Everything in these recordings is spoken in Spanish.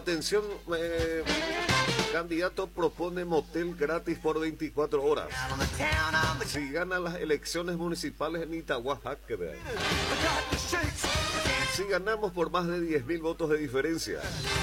Atención, candidato propone motel gratis por 24 horas. Si gana las elecciones municipales en Itahuaca, que vean. Si ganamos por más de 10.000 votos de diferencia.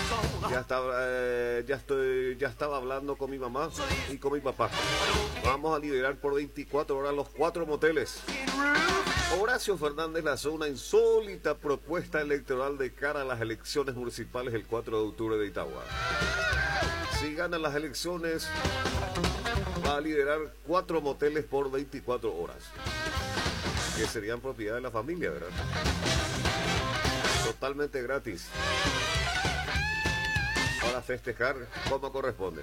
Ya estaba hablando con mi mamá y con mi papá. Vamos a liderar por 24 horas los 4 moteles. Horacio Fernández lanzó una insólita propuesta electoral de cara a las elecciones municipales el 4 de octubre de Itagua. Si gana las elecciones, va a liderar 4 moteles por 24 horas, que serían propiedad de la familia, ¿verdad? Totalmente gratis. Para festejar como corresponde.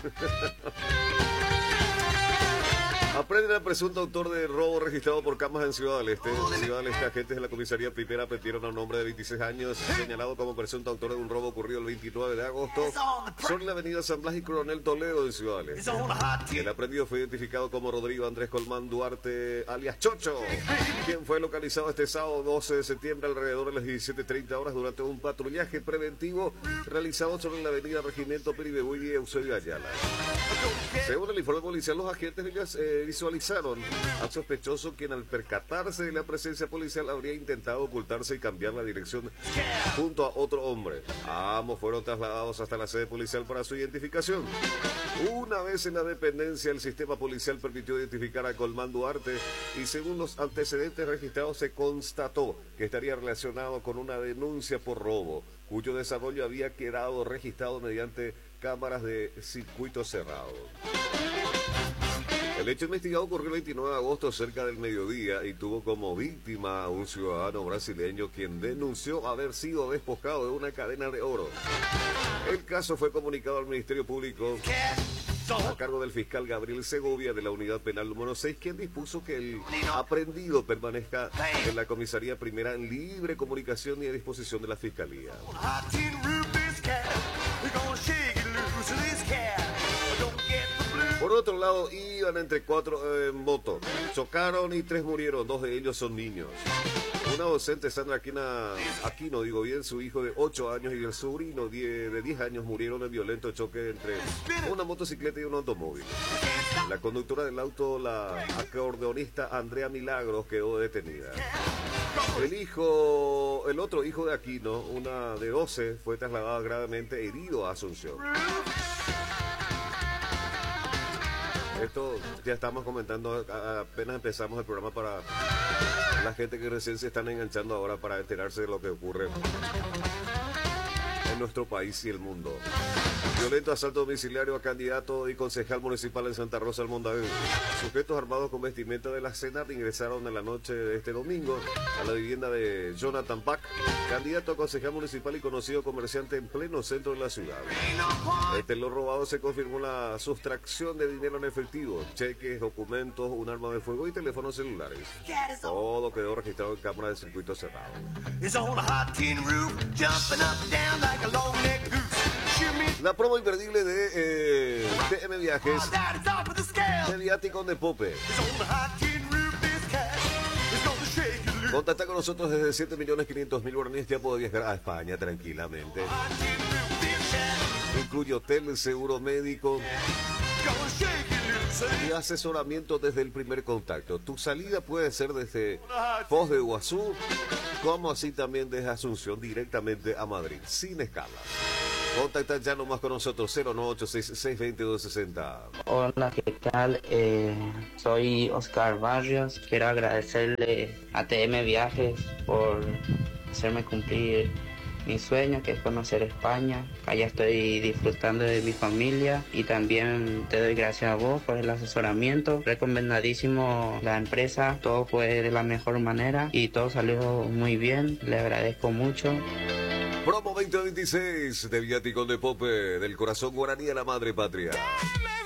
Aprenden al presunto autor de robo registrado por cámaras en Ciudad del Este. En Ciudad del Este, agentes de la comisaría primera aprendieron a un hombre de 26 años, señalado como presunto autor de un robo ocurrido el 29 de agosto sobre la avenida San Blas y Coronel Toledo de Ciudad del Este. El aprendido fue identificado como Rodrigo Andrés Colmán Duarte, alias Chocho, quien fue localizado este sábado 12 de septiembre alrededor de las 17:30 horas durante un patrullaje preventivo realizado sobre la avenida Regimiento Piribebuy y Eusebio Ayala. Según el informe policial, los agentes visualizaron al sospechoso, quien al percatarse de la presencia policial habría intentado ocultarse y cambiar la dirección junto a otro hombre. Ambos fueron trasladados hasta la sede policial para su identificación. Una vez en la dependencia, el sistema policial permitió identificar a Colmán Duarte y según los antecedentes registrados se constató que estaría relacionado con una denuncia por robo, cuyo desarrollo había quedado registrado mediante cámaras de circuito cerrado. El hecho investigado ocurrió el 29 de agosto cerca del mediodía y tuvo como víctima a un ciudadano brasileño quien denunció haber sido despojado de una cadena de oro. El caso fue comunicado al Ministerio Público a cargo del fiscal Gabriel Segovia de la Unidad Penal número 6, quien dispuso que el aprendido permanezca en la comisaría primera en libre comunicación y a disposición de la Fiscalía. Por otro lado, iban entre 4 en moto. Chocaron y 3 murieron. 2 de ellos son niños. Una docente, Sandra Aquino, su hijo de 8 años y el sobrino de 10 años murieron en violento choque entre una motocicleta y un automóvil. La conductora del auto, la acordeonista Andrea Milagros, quedó detenida. El otro hijo de Aquino, una de 12, fue trasladado gravemente herido a Asunción. Esto ya estamos comentando, apenas empezamos el programa para la gente que recién se están enganchando ahora para enterarse de lo que ocurre en nuestro país y el mundo. Violento asalto domiciliario a candidato y concejal municipal en Santa Rosa del Mondavid. Sujetos armados con vestimenta de la CENAR ingresaron en la noche de este domingo a la vivienda de Jonathan Pack, candidato a concejal municipal y conocido comerciante en pleno centro de la ciudad. En lo robado se confirmó la sustracción de dinero en efectivo, cheques, documentos, un arma de fuego y teléfonos celulares. Todo quedó registrado en cámara de circuito cerrado. La promo imperdible de TM Viajes, de Viáticos de Pope. Contacta con nosotros desde 7.500.000 guaraníes. Ya puede viajar a España tranquilamente. Incluye hotel, seguro médico y asesoramiento desde el primer contacto. Tu salida puede ser desde Foz de Iguazú, como así también desde Asunción directamente a Madrid, sin escalas. Contacta ya nomás con nosotros, 0986-622-60. Hola, ¿qué tal? Soy Oscar Barrios. Quiero agradecerle a TM Viajes por hacerme cumplir mi sueño, que es conocer España. Allá estoy disfrutando de mi familia y también te doy gracias a vos por el asesoramiento. Recomendadísimo la empresa, todo fue de la mejor manera y todo salió muy bien. Le agradezco mucho. Promo 2026 de Viáticos de Pope, del corazón guaraní a la madre patria.